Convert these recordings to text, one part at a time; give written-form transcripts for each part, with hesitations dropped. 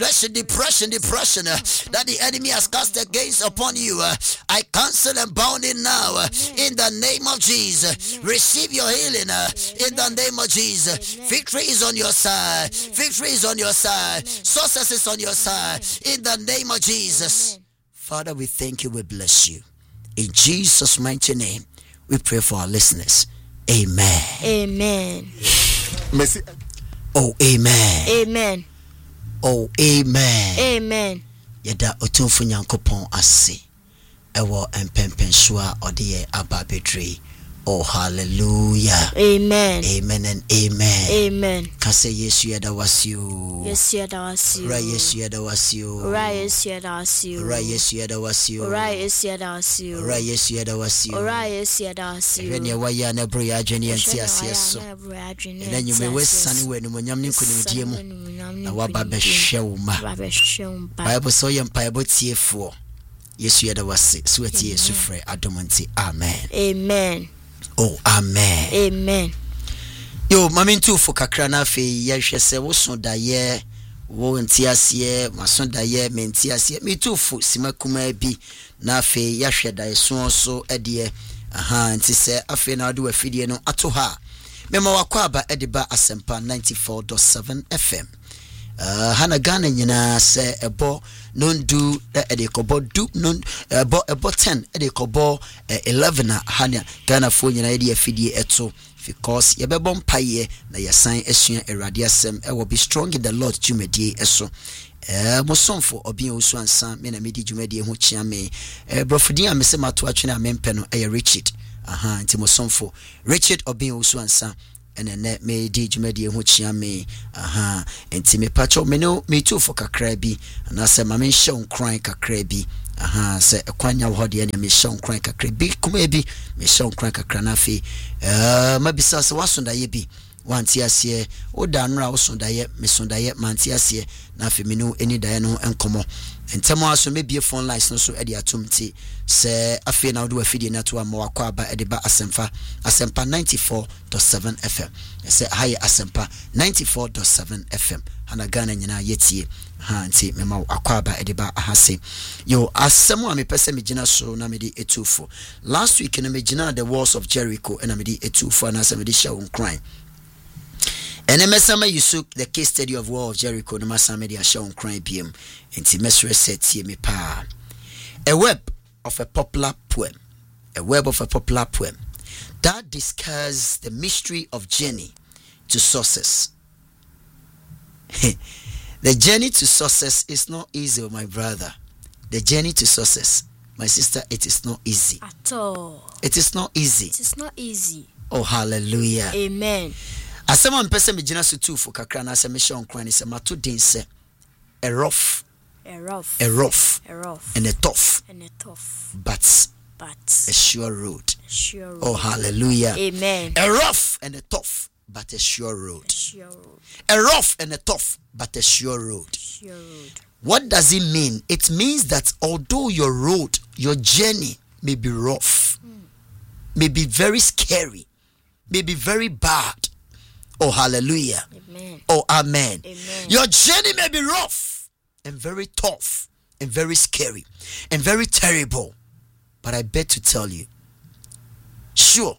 depression that the enemy has cast against upon you. I cancel and bound it now in the name of Jesus. Receive your healing in the name of Jesus. Victory is on your side. Victory is on your side. Success is on your side in the name of Jesus. Father, we thank you. We bless you. In Jesus' mighty name, we pray for our listeners. Amen. Amen. Merci. Oh, amen. Amen. Oh, amen. Amen. Yada otumfu nyankopon ase. Ewo empempensua odiye ababedri. Oh, hallelujah. Amen. Amen and amen. Amen. Kase Yesu yada wasio. Yesu yada wasio. Ra Yesu yada wasio. Ra Yesu yada wasio. Ra Yesu yada wasio. Ra Yesu yada wasio. Ra Yesu yada wasio. Ra Yesu yada wasio. Rene waya na bro ya adwene antiase so. Na nyume wesane we numonyam ne nkonimdie mu. Na waba behwe wo ma. Bible so yem Bible tiefo. Yesu yada wase. So ati Yesu frɛ adomonti. Amen. Amen. Oh, amen. Amen. Yo, mami ntu fo kakra na fe yehwe se wo so da ye wo ntiase maso da ye mentiase mi tu fo simakuma bi na fe yehwe da so so ede nti se afe na ade wafidie no ato ha mema wakwa aba ede ba asempa 94.7 FM hana Ghana nyina se ebo nondu ede kobo du non ebo 10 ede kobo 11 na hana Ghana fo nyina ede afidie eto because yebebo mpaye na yesan esua erade asem e will be strong in the Lord dwumedie eso mosomfo obi osu ansan me na medi dwumedie ho chia me brofudin amese mato atwene amempe no Richard nti mosomfo Richard obi osu ansan ene me di dwumedie ho chia me nti me pacho me no me tu for kakra bi na se ma me nhye onkran kakra bi se ekwanya wo de ne me hye onkran kakra bi kuma bi me hye onkran kakra na fe mabisa se wasonda ye bi wanti ase o da nra wasonda ye me sonda ye manti ase na fe me no eni da ye no enkomo ntemo aso me bie phone lines no so e de atumti se afi na wo do afidie na to ama wakwa aba e de ba asempa 94.7 FM se haye asempa 94.7 FM hana Ghana nyina yetie nti mema akwa aba e de ba ahase yo asemu a me pese me gina so na me di etufo last week na me gina the walls of Jericho na me di etufo na asem me di sha on crime and mesama Yusuf the case study of wall of Jericho no masama di sha on crime biem nti mesre set ye me pa a web of a popular poem that discusses the mystery of journey to success. The journey to success is not easy, my brother. The journey to success, my sister, it is not easy. At all. It is not easy. It is not easy. Oh, hallelujah. Amen. Asema mpese me gina so tu for kakra na se me hye onkran ni se mato den se a rough and a tough but a sure road. Oh, hallelujah. Amen. A rough and a tough but a sure road. A rough and a tough but a sure road. What does it mean? It means that although your road, your journey may be rough, may be very scary, may be very bad. Oh, hallelujah. Amen. Oh, amen. Amen. Your journey may be rough and very tough and very scary and very terrible. But I bet to tell you, sure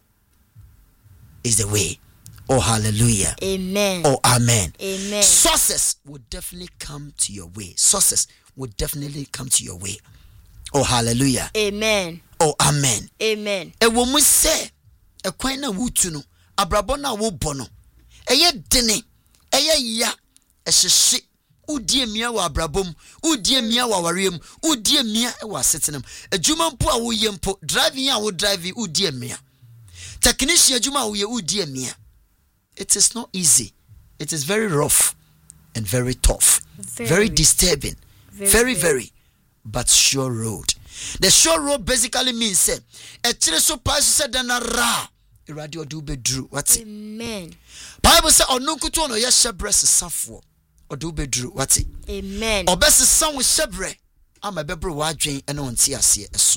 is the way. Oh, hallelujah. Amen. Oh, amen. Amen. Success will definitely come to your way. Success will definitely come to your way. Oh, hallelujah. Amen. Oh, amen. Amen. E wo mu se e kwan na wutu no abrabo na wo bɔ no eye dene eye ya e hyehye udie mia wa abrabom udie mia wa warem udie mia e wa setenam adwuma mpo a wo yempo driving a wo drive udie mia technician adwuma a wo ye udie mia. It is not easy. It is very rough and very tough, very disturbing, very but sure road. The sure road basically means say a chire so pass said na ra radio do bedru what amen. Bible say onu kuto no ye shebre sesafo odo bedru what amen. Obese san wo shebre ama bebro wadwen ene onti ase eso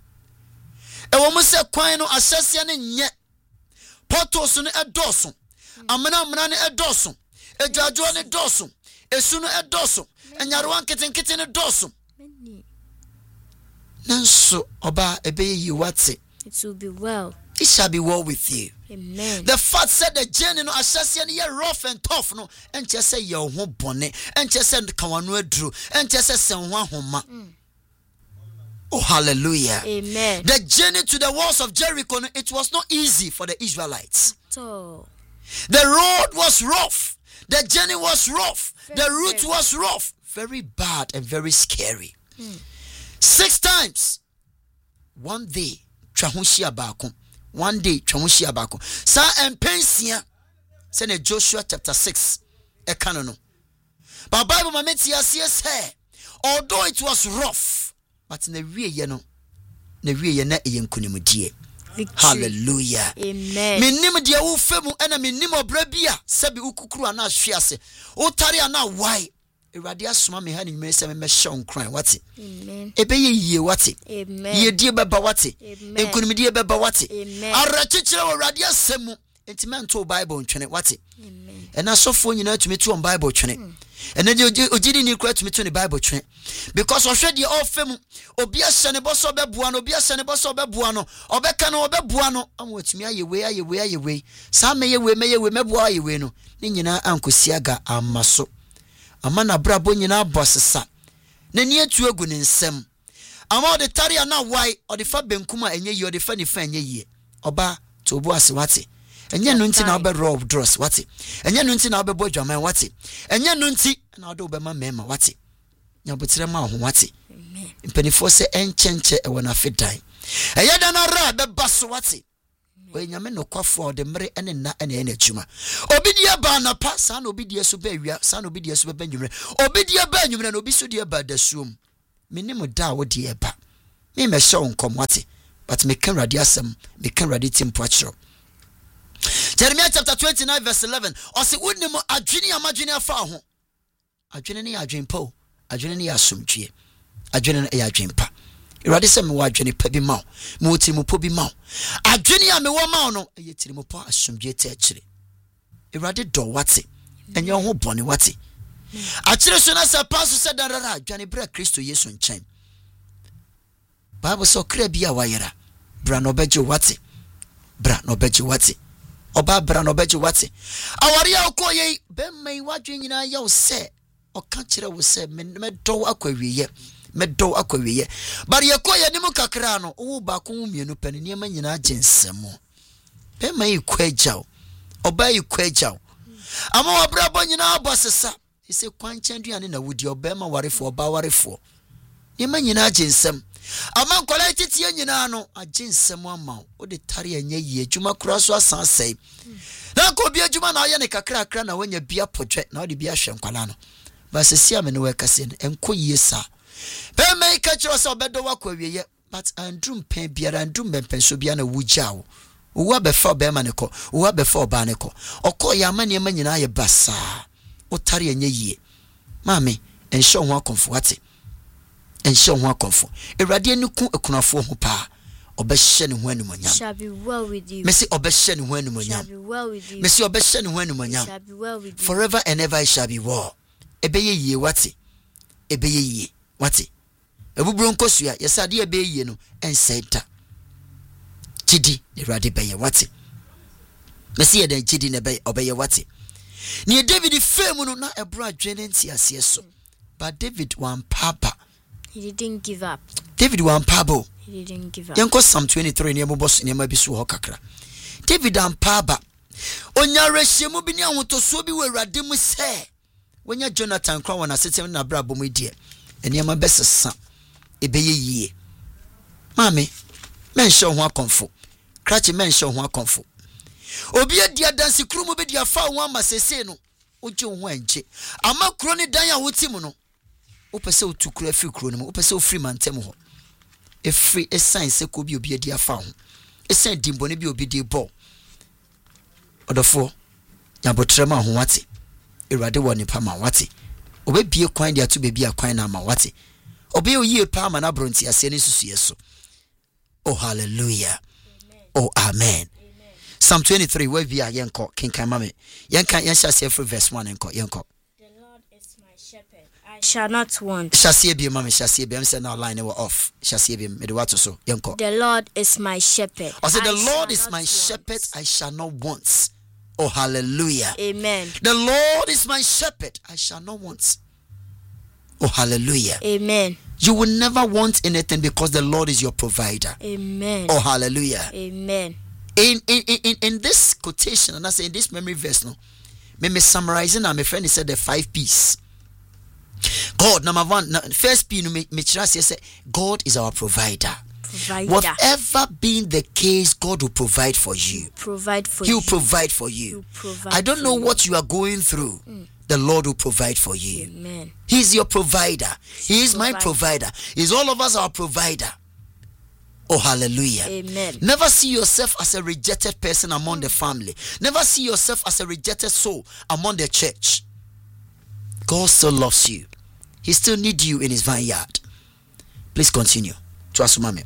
e wo mo se kwan no asase ne nye portos no edoso amana ne edoso ejajo ne doso esu no edoso enyarewa nkete ne doso Many. nanso oba ebeye yi wate It will be well. it shall be well with you. Amen. The fact said the journey no asase ne rough and tough no enche say ye ho bone enche say kawano aduru enche say sen ho ahoma. Oh hallelujah. Amen. The journey to the walls of Jericho, it was not easy for the Israelites. So, The road was rough. The journey was rough. The Very, route very. was rough. Very bad and very scary. 6 times. One day, Trahushia Bakum. One day, Trahushia Bakum. Sa and Pensia. Send Joshua chapter 6. A canon. But Bible Mametia says, although it was rough, but in the real, the real, victory. hallelujah. Amen. Menim dia wo femu ena menim obrabia sebi ukukuru ana ahwease o tare ana why Awurade asoma me ha ne nyime se me hye onkran wate Amen. ebeye yie wate Amen. ye die beba wate Amen. enkunimdie beba wate Amen. arachichire Awurade asemu entimanto Bible ntwene wate Amen. ena sofo nyina tumi to on Bible twene ena de ogidi ni kura tumi to ne Bible twene because ohwe de ofemu obi ahye ne boso beboa no obi ahye ne boso beboa no obeka no obeboa no amotumi ayewe sa meye meboa ayewe no ne nyina ankosiaga amaso amana brabo nyina bosesa ne ne atu egu ne nsem ama ode tare na why ode fa benkuma enye yi ode fa ni fa enye yi oba to obo ase wate enye no nti na obe rob dross wate enye no nti na obe bo dwaman wate enye no nti na ode obe ma mema wate nyabotere ma ho wate mpanifo se enchenche e wona fedan eye da na ra be baso wate we nyame no kwafo ode mre ene na ene ene adwuma obidie ba na pa sa na obidie so ba awia sa na obidie so ba nwumre obidie ba nwumre na obi so die ba dasuom menim da wo die ba me me hye onkom wate but me kan radi asem me kan radi timpo achiro Jeremiah chapter 29 verse 11 ose wonim adwene amadwene afa ho adwene ne adwenpo adwene ne asomdwie adwene ne adwenpa Irade se me wa adwene pa bi ma me wotirimupo bi ma adwene a me wo ma no eye tirimupo asomdwie te akire Irade do wate enye ho bone wate akire so na se paso se darara adwene bra Kristo Yesu nchen Bible so kra bi a wayera bra no beje wate bra no beje wate oba bra no beje wate awari a okoye be mai wadwe nyina ya wo se oka kire wo se me do akwawiye medo akwawiye but ye koye ni mu kakra no wo ba ko mienu pani ne ma nyina agensemo be mai kwagyaw oba yi kwagyaw ama wabra bo nyina abosesa ise kwanchan duane na wudi oba ma warefo oba warefo ne ma nyina agensem ama nkola titie nyina no agensem ama wo de tare anya yi adwuma kura so asansai na ko bi adwuma na aye ne kakra kra na wanya bia podwe na wo de bia hwe nkwala no ba sesia me ne wekase ne enko yesa be make catch so bedo wakwawiye but andrum pen biara andrum pen so bia na wujawo wo be fa be ma ne ko wo be fa oba ne ko okoya amane ma nyina ye basa otare anya yie maame enhye ho akonfo wate enhye ho akonfo ewrade aniku ekunafo ho pa obehye ne ho animonyam Shall be well with you. mesi obehye ne ho Shall animonyam be well with you. mesi obehye ne ho animonyam Shall be well with you. forever and ever it shall be well ebeye yie wate ebeye yie wate ebuburo nkosua yesade ebeye yie no ensenta gidi erade beye wate mesi yeden gidi ne beye obeye wate ni David fame no na ebro adwene ntiase so but David wan papa He didn't give up. David wan pabo He didn't give up. yanko Psalm 23 ne mobos ne ma bisu ho kakra David an paba onyare hyemu bi ne ahotoso bi wurade mu se wonya Jonathan kwa wana setem na bra bomu die eniema besesa ebeye yie mame menhye ho akonfo krachi menhye ho akonfo obi adi adansi krumu bi dia fa ho amasese no oje ho anche ama kro ne dan a wotim no opese otukura fi kro no mo opese ofri mantem ho efri esan se ko bi obi adi afa ho esan dimbo ne bi obi di bo odofo nyabotrema ho wate erade woni pa ma wate obebie kwan dia to bebi akwan na ma wate obe oyie pa ma na bronti ase ne susuye so oh hallelujah. Amen. Oh amen. Psalm 23 where we are yenko kinkan mame yenkan yenhya se verse 1 enko yenko The Lord is my shepherd, I I shall not want. Shall be mama, shall be. I'm saying now line were off. Shall be me the water so. Yanko. The Lord is my shepherd. I said, the I Lord shall is not my want. shepherd, I shall not want. Oh, hallelujah. Amen. The Lord is my shepherd, I shall not want. Oh, hallelujah. Amen. You will never want anything because the Lord is your provider. Amen. Oh, hallelujah. Amen. In this quotation, and I say in this memory verse, no, me summarizing, and my friend he said the 5 P's. God, number one, first P, me say God is our provider. Provider. Whatever being the case, God will provide for you. Provide for He will you. provide for you. He'll provide I don't know for you. what you are going through. The Lord will provide for you. Amen. He's your provider. He is my Provider. provider. He's all of us our provider. Oh, hallelujah. Amen. Never see yourself as a rejected person among the family. Never see yourself as a rejected soul among the church. God still loves you. He still needs you in his vineyard. Please continue. Trust mommy.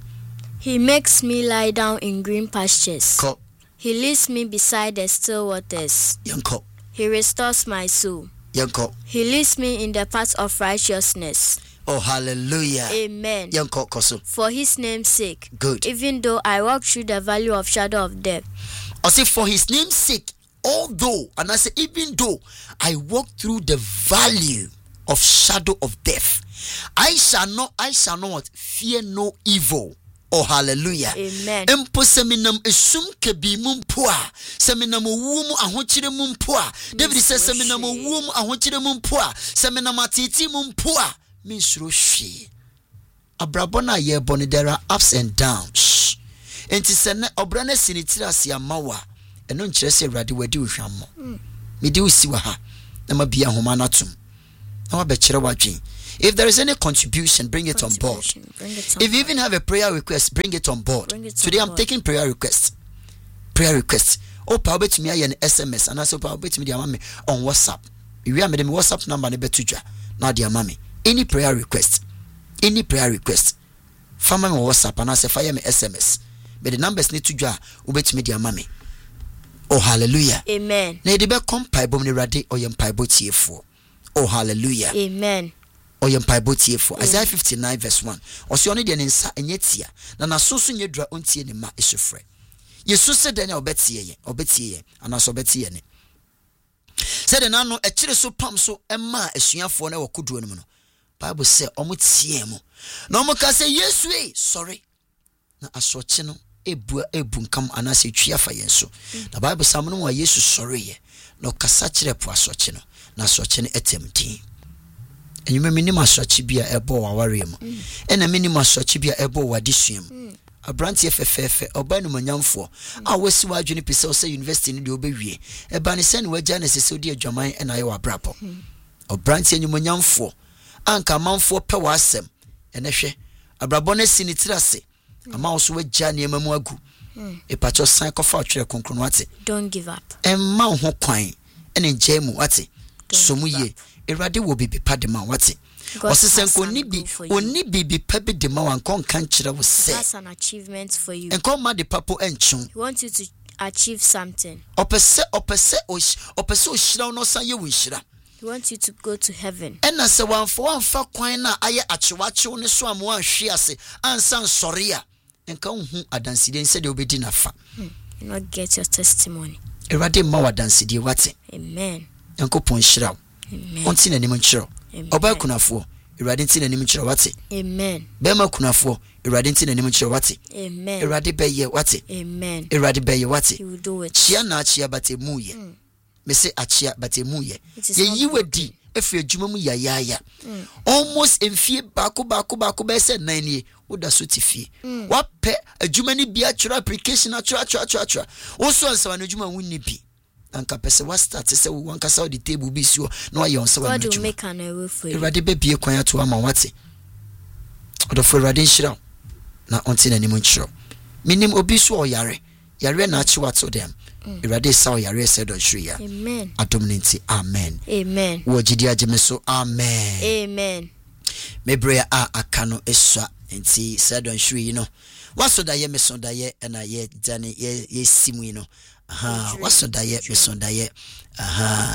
He makes me lie down in green pastures. Call. He leads me beside the still waters. Young call. He restores my soul. Young call. He leads me in the paths of righteousness. Oh, hallelujah. Amen. Young call, Koso. For his name's sake. Good. Even though I walk through the valley of shadow of death. I say for his name's sake, although, and I say even though I walk through the valley of shadow of death, I shall not fear no evil. Oh, hallelujah. Amen. Empo seminam esum kebi mumpua. Seminam owumu ahochire mumpua. David says seminam owumu ahochire mumpua. Seminam atiti mumpua. Minsuro hwe. Abrabona ye boni, there are ups and downs. Enti sene obrane sinitira si amawa. Eno nkyere se Awurade wadi ohwammo. Medi usiwa ha. Na mabia homa natum. Na wabekere wadwen. If there is any contribution, bring it on board. If you even have a prayer request, bring it on board. Today I'm taking prayer requests. Prayer requests. Oh, power to me an SMS and also power to me on WhatsApp. If you have my WhatsApp number, now dear mommy. Any prayer request. Any prayer request. Family on WhatsApp and I say fire me SMS. But the numbers need to draw ubet me dear mommy. Oh, hallelujah. Amen. Na de be come paibo ni rade or yem paibo tiefo. Oh, hallelujah. Amen. Or yem paibo tiefo. Isaiah 59 verse 1. Or si oni de nsa enyetia. Na na so nye dra ontie ne ma esofre. Yesu se de na obetie ye. Anaso obetie ne. Said the nano a chire so pam so emma asuafo na wakuduo no mu no. Bible say omo tie mu. Na omo ka say Yesu sorry. Na asoche no ebu nkam anase twia fa yen so. Na Bible say no wa Yesu sorry ye. Na okasa chire po asoche no. Na asoche no etemtin. Enyume minim asoche bia ebo wa ware mu. Ena minim asoche bia ebo wa disuam. Abrantie fefefe obanu manyamfo a wasi wadwene pese o se university ni de obewie e ba ne se ne wagya ne sese odi adwaman e na ye wa brapo obrantie nyumanyamfo anka manfo pe wa asem ene hwe abrabo ne sinitirase ama wo so wagya ne mamu agu e pacho san kofa otwere konkrono ate Don't give up. Emma ho kwan ene njemu ate somu ye Erade wo bibi padema wate Osisenko oni bibi pabi de ma wan kon kan kire wo se. That's an achievement for you. Enko ma de papo enchun. He wants you to achieve something. Opese oshira no san ye wonshira. He wants you to go to heaven. Ena se wanfa kwan na aye achewachew ne so am wan hwe ase ansan sori a. Enka hu adanside nse de obedi na fa. You not get your testimony. Erade ma wadanside wate. Amen. Enko pon hira. Amen. Onti na nim nchiro. Oba kunafo Erade nti na nim nchiro wate. Amen. Bema kunafo Erade nti na nim nchiro wate. Amen. Erade beye wate. Amen. Erade beye wate. He will do it. Chia na achia batemuye. Me say achia batemuye. Ye yiwadi efi adwuma mu yayaya. Almost emfie bako be say 9 ye. Woda so tifie. Wape adwuma ni bia chura application achura. Wo so ansa na adwuma wunni bi. Anka pese wa start say we wan kasa the table bi si o na wa yon say wa God will make an way for you. Erade be bie kwan ato ama wate. Odofo Erade nhyira na onti na nim nhyira. Minim obi so oyare na achi wato dem. Erade sa oyare se do hwiri ya. Amen. Adomninti amen. Amen. Wo gidi ageme so amen. Amen. Mebrea akano eswa enti se do hwiri no. Wasoda ye mesoda ye na ye dane ye simu no. Aha, wasoda ye mesoda ye. Aha.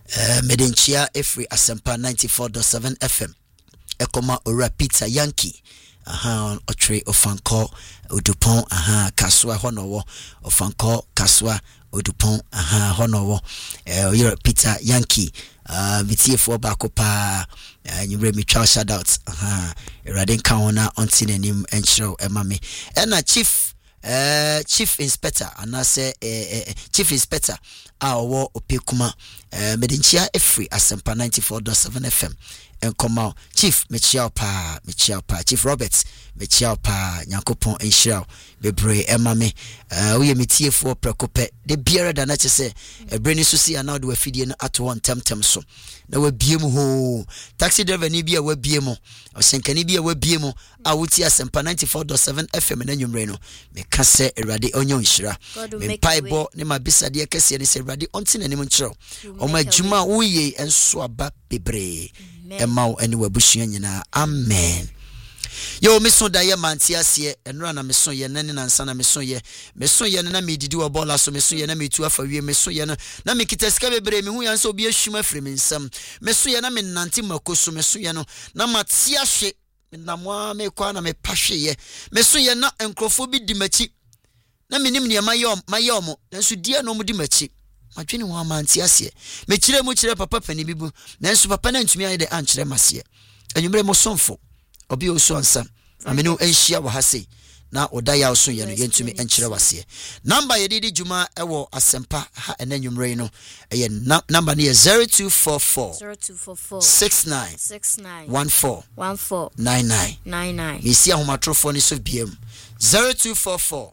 Medenchia Efri Asempa 94.7 FM. Ekoma Ora Peter Yankee. Otre Ofanko Odupon Kaswa Honowo Ofanko Kaswa Odupon Honowo Ora Peter Yankee BTF bako pa you me try shout out Radin Kaona onti nenim enchiro emame ena chief inspector anase chief inspector awo opekuma Medenchia Efri Asempa 94.7 FM Enkomao Chief Mechiao pa Chief Roberts Mechiao pa Nyankopon enhyira bebre emame we metiefo prekope de biara da na chese ebreni so si ana de wafidie no ato on temtem so na wabie mu ho taxi driver ni bia wabie mu osenkani bia wabie mu a wuti Asempa 94.7 FM na nwumre no me ka se Erade onyo nhyira me paibo ne mabisade kese ne se Erade onti nanim nkyerɛw o ma adwuma wo ye enso aba bebre Emau eni wabusua nyina amen yo meso da ye manti ase enura na meso ye nane na nsa na meso ye na medidi wo bola so meso ye na metu afa wie meso ye na mekita sika bebre me hu ya nso obi ahwuma afre me nsam meso ye na me nante makoso meso ye no na mate ahwe na moa me kwa na me pahwe ye meso ye na enkrofo bi di machi na menim ne mayom nanso dia no mu di machi madwene ho amanti ase me kire mu kire papa pani bibu nanso papa na ntumi aye de ankire mase enwumre mo sonfo obi oso ansa amenu enhia wo hase na odaya oso ye no yentumi enkire wase number ye didi juma ewo Asempa ha enanwumre no eye number ne 0244 69 14 99 mesi ahomatrofo ni so biem 0244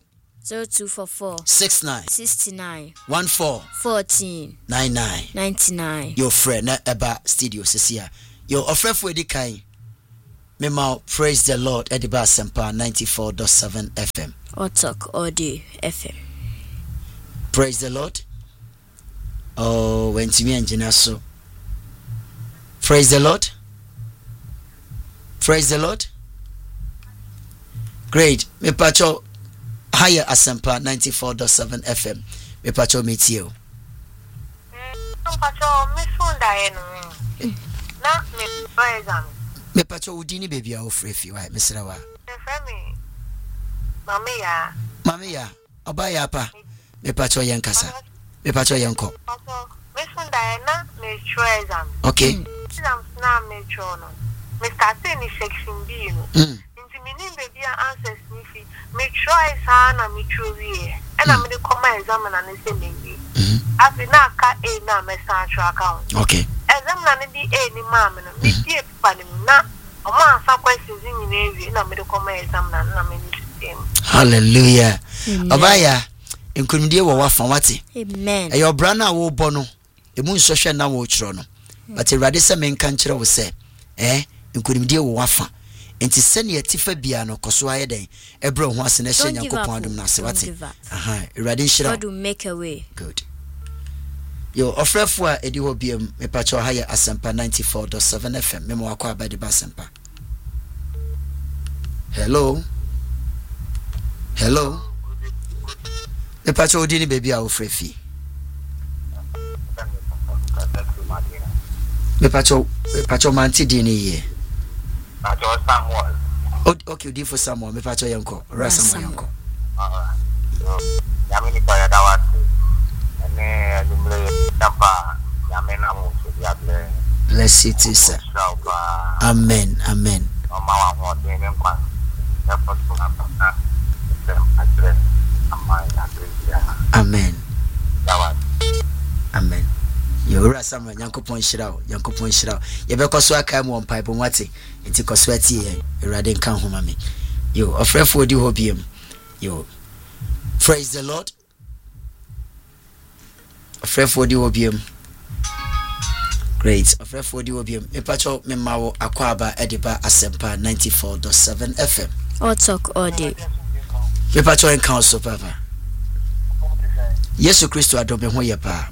69 14 99 your friend na eba studio sesia your ofrefo edikan mema praise the Lord ediba Asempa 94.7 FM Otok Audio FM praise the Lord when me engineer so praise the Lord great me pacho higher Asempa 94.7 FM. Me pacho metio. Pacho me funda eno. Na me exam. Me pacho udini baby a ofrefi wa mesra wa. Efemi. Mami ya. Obaya pa. Me pacho yankasa. Me pacho yanko. Me funda ena me exam. Okay. Exam na me chono. Me start in section B no. Meaning baby answers me me try sana me truly and I'm the common exam and I say maybe after na ka a na me central account okay exam na the a ni mama no me tie pa ni na o ma answer questions in ni na me the common exam na me ni hallelujah obaya enkunimdie wo wafa wate amen eyo bra na wo bo no emu nsohwe na wo kyro no but Erade se me nka nkyere wo se enkunimdie wo wafa enti sene atifa bia no koso ayeden ebra ho ase na hye Nyankopon adom na se wate Erade nhyira God will make a way good yo ofrefo a edi ho bia me pacho haya Asempa 94.7 FM memo akwa abade ba Asempa hello me pacho odi ni baby a ofrefi me pacho manti di ni ye Samuel. Okay, di for Samuel. Me pacho yanko. Samuel yanko. Yamini kwa yadawati. Ene numle tampa. Yamena musu diable. Bless you too, sir. Amen. Mama wa mwote mkwa. Yafo tunapata. Amen. Dawati. Amen. Yo Samuel Nyankopon hyirawo ye be kwaso aka mu on pipe wate enti kwaso atie Erade nka ho mame yo ofrefo odi ho biem yo praise the Lord ofrefo odi ho biem great ofrefo odi ho biem me pacho me mawo akwaba ediba Asempa 94.7 FM Otok Audio me pacho enka so papa Yesu Kristo adobe ho ye pa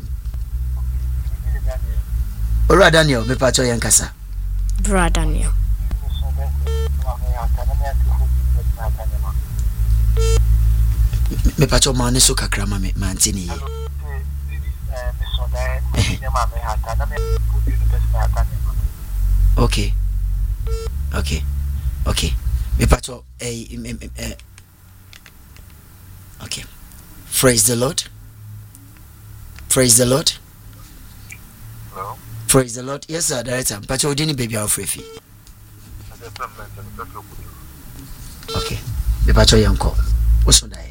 Ora Daniel, me pacho yankasa. Bra Daniel. Me pacho mane so kakra ma me mantini. Okay. Me pacho okay. Praise the Lord. Hello. Praise the Lord. Yes, sir, director. Pacho dini baby our free. Okay. Me pacho yanko. What's on that?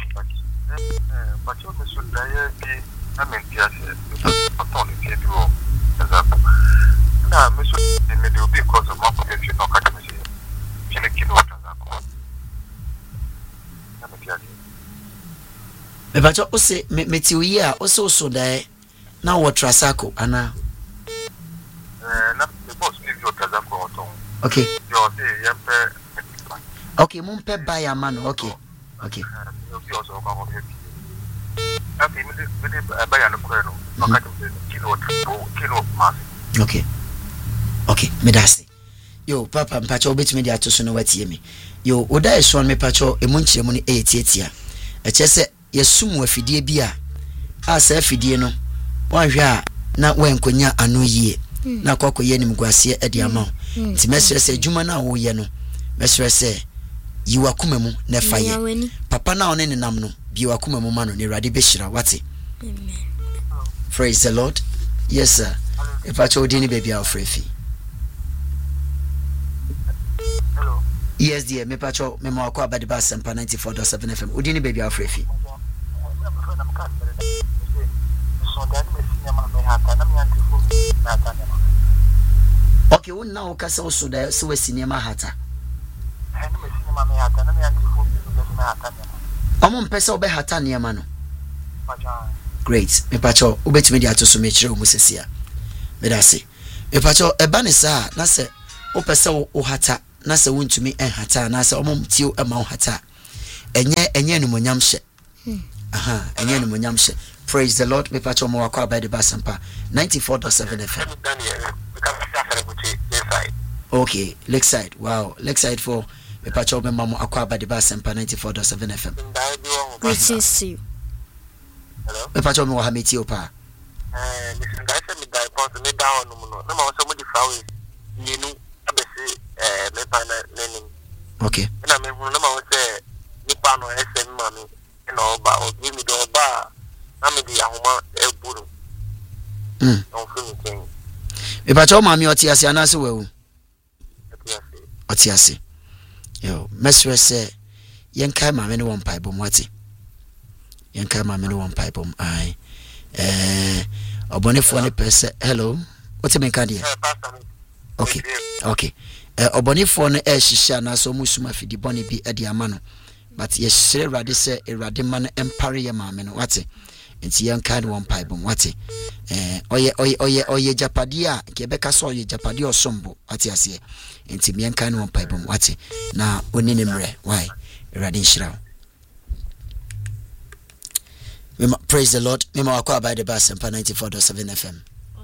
Pacho me should die be amentiase. Patoni kedu. Na me should me do because of my potential no kakamishi. Kile kilo tazako. Me pacho ose me ti oyi a ose oso da na wo trasako ana. Na the boss give you tazako oton. Okay. Yo say yempe. Okay, mumpe buy man. Okay. You also go here. After me buy an kweno. No kilo mass. Okay, me dasi. Yo papa mpacho obetimi dia to so no watie me. Yo oda eso me pacho emunchire mu ni etietia. Echese yesum afidie bi a asa afidie no wanhwe a na wankonya ano yie na kwakoye nim guase ade ama nti mesere se adwuma na wo ye no mesere se yiwa kuma mu na faye papa na one ne nam no biwa kuma mu ma no ne rade behira wate. Amen. Praise the Lord. Yes sir. If I told any baby our free. Hello. Yes dear, me pacho me mo akwa badi ba sempa 94.7 FM. Udini baby our free. Okay, won na okasa osuda so we sinema hata. Omo mpesa obe hata niema no. Great. Me pacho obetime dia to so me kire omusesia. Me da se. Me pacho eba ne sa na se opesa o hata na se wontumi en hata na se omo mtio ema o hata. Enye no monyam hye. Enye no monyam hye. Praise the Lord. Me pacho mo akwa by the basampa 94.7 FM. Okay, Lakeside. Wow, Lakeside for me pacho me mamo akwa by the basampa 94.7 FM. Greetings to you. Hello. Me pacho me wa hameti opa. Listen, guys, me die pause me down no. No ma so mo di fawe. Yenu abese me pa na lenin. Okay. Na me hu no ma say ni pa no SM mami. Na oba o give me the oba. Na me di ahoma eburu. No feel me. Me pacho mami otiase anase wewu. Otiase. Yo, mesre se yenkai mami no one pipe bom wati. Yenkai mami no one pipe bom ai. Obonefo ne pese hello. What me kan dia? Okay. Obonefo ne hihia na so musuma fidi boni bi ade ama no. But yesre rade se erade ma no empare ye mami no wati. Enti yenkai no one pipe bom wati. Oye japadi a ke beka so oye japadi osombo ati ase. Enti yenkai no one pipe bom wati. Na onini mre why? Erade nhira. Praise the Lord. Mema wakwa by the bus and 94.7 FM.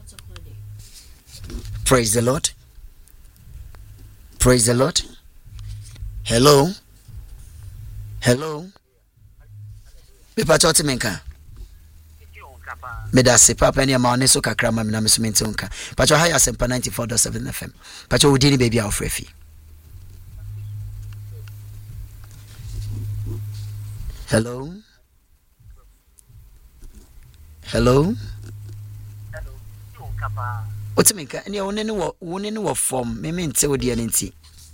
Praise the Lord. Praise the Lord. Hello. Me pachoti menka. Me da se papa ni ama oneso kakra ma me na me sumente onka. Pacho haya sempa 94.7 FM. Pacho udini baby a ofrefi. Hello. What's me? Any one in what form? Me mean say odi anti.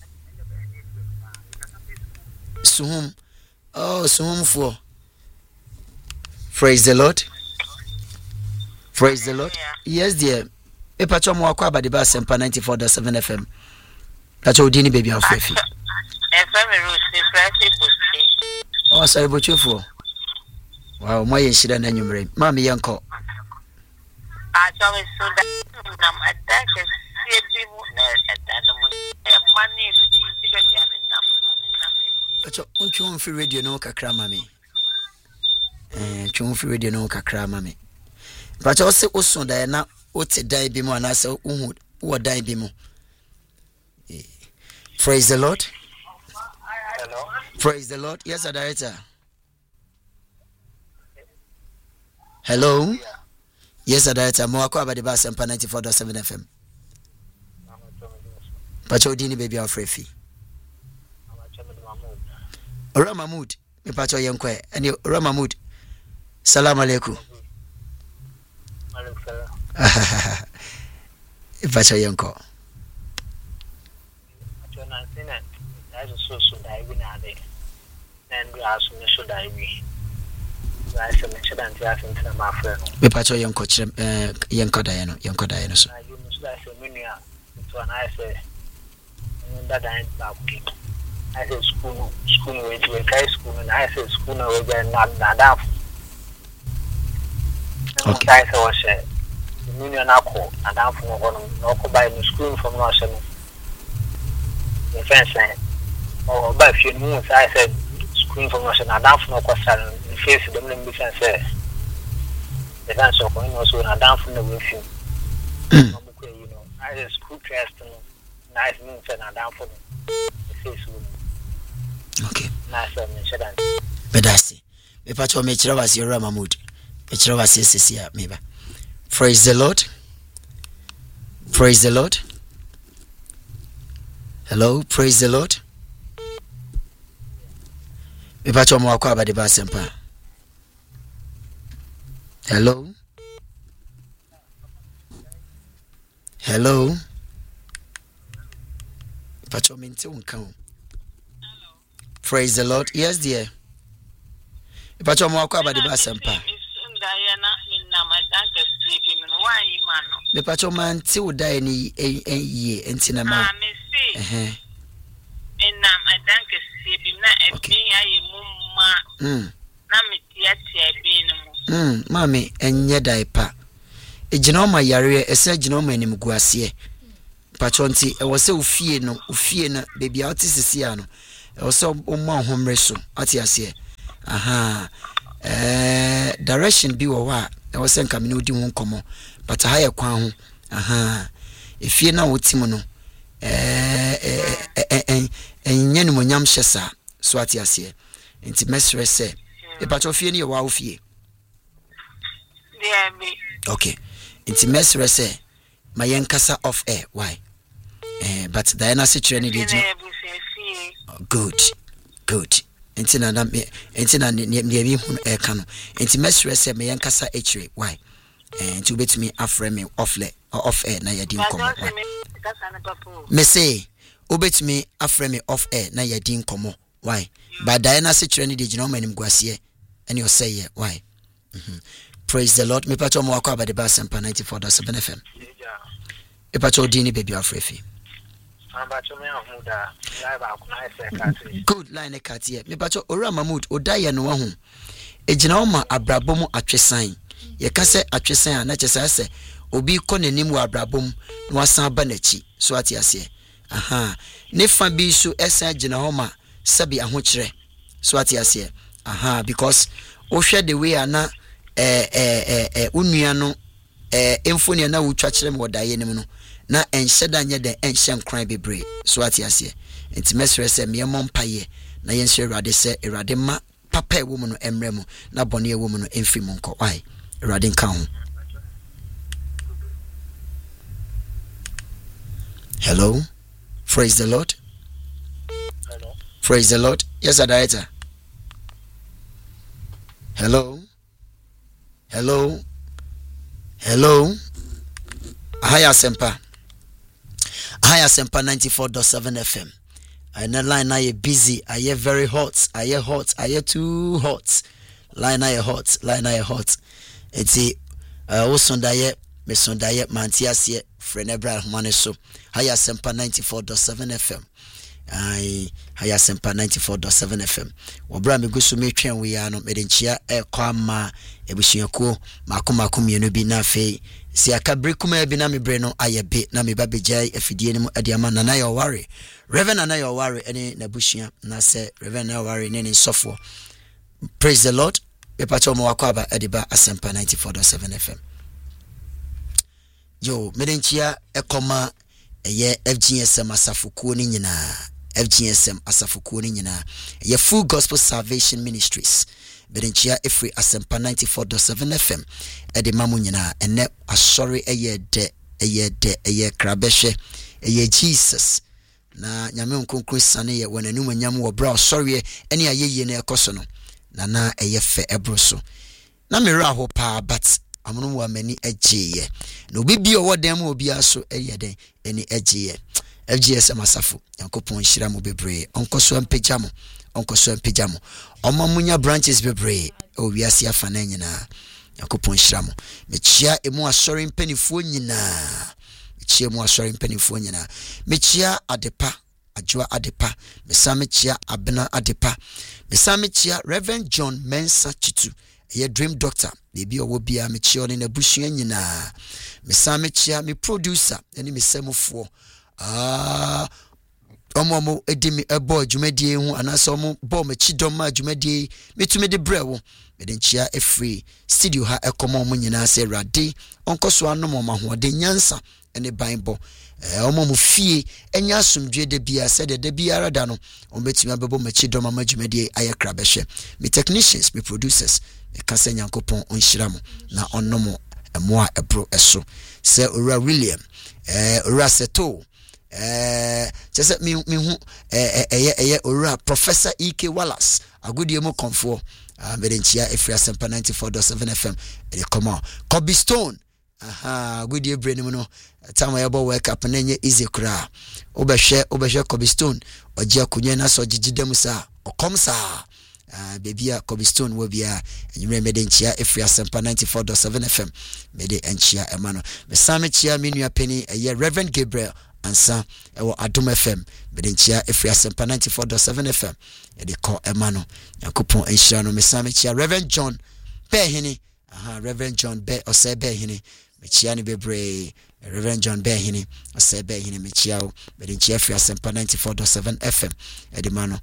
Suhum. Oh, suhum for. Praise the Lord. Yes, dear. E pacho mo akwa ba de ba sempa 94.7 FM. Pacho odi ni baby of Fefi. Oh, sorry, but you for. Wow, my incident and you Mammy Yanko. I saw me so that I'm attacked. But you free radio no kakra mami. Chum free radio no kakra mami. But also also na ote dai bi mo anase uhu wo dai bi mo. Praise the Lord. Hello. Praise the Lord. Yes, sir, director. Hello. Yes, Director. Mwako abade ba Asempa 94.7 FM. Pacho dini baby Alfrefi. Ora Mahmoud. Me pacho yenkwe. Ani Ora Mahmoud. Salam alaikum. Pacho yenko. Pacho na sina. That's so dai bi na de. And we are so dai bi. I said me should anti after my friend. Me pacho yenko chirem yenko da no so. I you must say menia to an I say that I ain't I said school way to high school and I said school no we not that. Okay. I said was menia na ko and down from no ko buy no school from Russia. The fence or by few months I said school from Russia and down from no question face them be say the dance of no so na down from the way you know I said school test nice means and down for okay. Nice mention. Bedasi. Me pacho me chira was Ora Mahmoud. Me chira was sisia meba. Praise the Lord. Praise the Lord. Hello, praise the Lord. Me pacho mo akwa abade ba Asempa. Hello. Hello. Pacho minti unkan. Praise the Lord. Yes, dear. Pacho mo akwa abade ba Asempa. Me pacho man ti uda ni ye entina ma. Enam adanke sebi na ebi ayi mumma. Na metiatia bi no. Mami enye daipa. Ejina oma yare ese ejina oma enim guase. Pacho nti e wo se ofie na baby out sisi ano. E wo se omma homre so ati ase. Aha. Direction bi wo wa e wo se nka me no di ho nkomo. But higher kwan ho. Aha. Efie na wotim no. Enye no nyam hyesa so ati ase. Nti mesre se e pacho fie ni wa ofie. Okay. Nti mesre se mayenkasa off air. Why? But Diana situation ni deji. Good. Nti na ne bi hu ka no. Nti mesre se mayenkasa echre. Why? To bet me afre me off air na yadi nkomo. Me say obet me afre me off air na yadi nkomo. Why? But Diana situation ni deji no manim guase and you say why? Praise the Lord. Me pacho mo akwa abade ba Asempa 94.7 FM. E pacho dini baby Alfrefi. Good line cut here. Me pacho Ora Mahmoud odaye no ho. Ejina oma abrabom atwesan. Ye ka se atwesan na kyesa se obi kɔ nanim wa abrabom na wasan ba nachi so ati ase. Aha. Ne fa bi so esa gina homa sabi ahokyere so ati ase. Aha, because o hwɛ the way ana unua no emfoni na wutwa kyerɛ me wodaye nim no na enhyɛ da nyɛ den enhyɛ nkran bebre so ati ase. Enti mesrɛ sɛ me mɔ mpaye na yɛnhyɛ Awurade sɛ Awurade ma papa ewo mu no emrɛ mu na bɔne ewo mu no emfi mu nkɔ. Why? Awurade nka ho. Hello. Praise the Lord. Hello. Praise the Lord. Yes, Director. Hello. Hi Asempa 94.7 FM. I know line I busy. I hear very hot. I hear too hot. Line I hot. It's Osondaye, Mesondaye, Mantiasie, Frenebra Maneso. Hi Asempa 94.7 FM. Hi Asempa 94.7 FM. Wabra me gusu me twen we ano medenchia kwama ebusuako makoma mienu bi na fe si akabre kuma bi na me bre no ayebe na me babejai afidie ni mu adiama na yo ware Reverend na yo ware ene na bushia na se Reverend na ware ne sofo. Praise the Lord. We pacho mo wakwaba ediba Asempa 94.7 FM. Yo medenchia ekoma eye FGSM asafukuo ni nyina FGSM asafukuo ni nyina ye Full Gospel Salvation Ministries bedenchia efri asempa 94.7 FM ede mamu nyina ene asori eye krabehwe eye Jesus na nyame nkonkron sane ye wananum nyam wo bra asori ene ayeye na ekoso no na eye fe ebroso na mera ho pa but amono wa mani agye na obi bi owodan mu obi aso eye den eni agye FGS Masafo yankopon hira mo bebre onkoso empejamo omamunya branches bebre o wiase afa na nyina yankopon hira mo mechia emu asori mpanifuo nyina mechia adepa ajwa adepa mesamechia abena adepa mesamechia Reverend John Mensa Chitu ye dream doctor bebi owo bia mechia ne nabusua nyina mesamechia me producer eni mesemofo omo edimi ebo adwumadie hu anasa omo bo machidom ma adwumadie metumi de brewo medenchia efree studio ha ekomo omo nyina se rade onkoso anom ma hoode nyansa ene banbo omo mu fie enya asomdwe de bia se de bia rada no ombetumi abebo machidom ma adwumadie ayekra behwe me technicians me producers me kasa nyankopon onhiramo na onomo emoa ebro eso se ora William ora seto just me hu ora Professor EK Wallace agudie mo konfo bedenchia efri asempa 94.7 FM e come on Kobe Stone agudie brain no time yabo wake up na nye easy kra obehwe Kobe Stone ogia kunye na so gigidem sa okomsa bebia Kobe Stone wo bia enyure medenchia efri asempa 94.7 FM mede enchia emano mesame chia menua peni Reverend Gabriel ansa ewo Adom FM bedenchia efri asempa 94.7 FM ede ko emano yakopon enhira no mesame chia Reverend John Behini Reverend John Behini mechia ni bebre Reverend John Behini Behini mechia bedenchia efri asempa 94.7 FM ede mano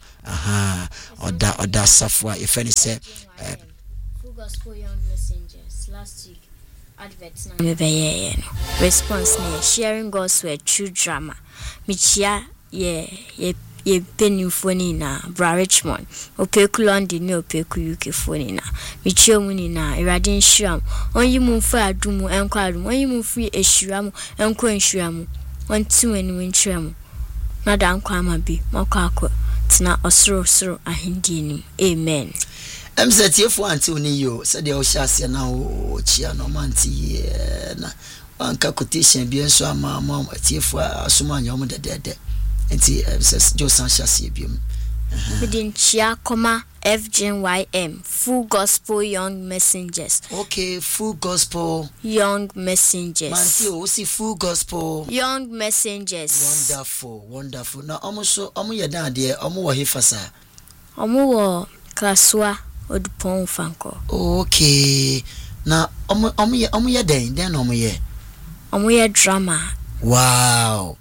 oda safwa if any say Full Gospel Young Messengers last week adverts na response na sharing God's word through drama michia ye penifoni na Bra Richmond opeku London ne opeku UK foni na michia muni na Iradin Shram onyi mu fa adumu enko adum onyi mu free ehiramu enko ehiramu onti enu entremu na dan kwa mabi makwa tina osoro ahindi ni amen. MZTF anti oni yo said the oshase na o chia no manti na anka quotation bi enso ama TF asoma anyom de enti Josan shase biom within chia comma FGYM Full Gospel Young Messengers. Okay, Full Gospel Young Messengers. Manti o si Full Gospel Young Messengers. Wonderful. Now omo ye dan de omo wo hefasa. Omo wo Klaswa Odupon Fanko. Okay. Na omo ye den omo ye. Omo ye drama. Wow,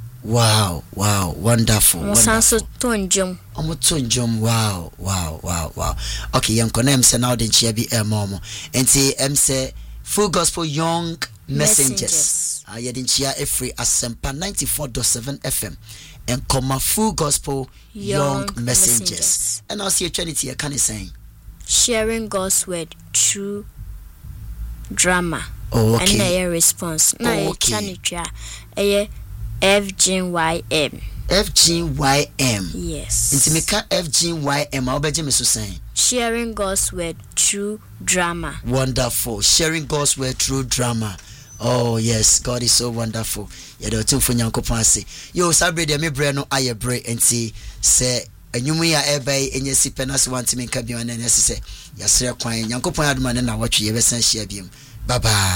wonderful. Sanso tonjom. Omo tonjom. Wow. Okay, yanko na em se now den chia bi momo. Enti em se Full Gospel Young Messengers. Yedin chia efri asempa 94.7 FM. And comma Full Gospel Young Messengers. And I'll see a Trinity I can say sharing God's word through drama. Oh, okay. And a response. Na chanitria a FGYM. Yes. Intimika FGYM. I'll bet you so saying sharing God's word through drama. Wonderful. Sharing God's word through drama. Oh yes, God is so wonderful. Ya do tun for Nyankopon say. Yo sabre de me bre no aye bre enti se enyumu ya ebe enye sipenas want me nka bi wan na se ya sere kwan Nyankopon adoma na watwe ye besan hia biem. Bye bye.